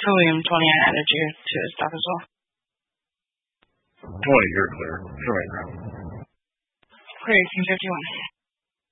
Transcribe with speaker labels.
Speaker 1: William 20, I added you to his stuff as well.
Speaker 2: 20, you're clear. Right now.
Speaker 1: Great, 51.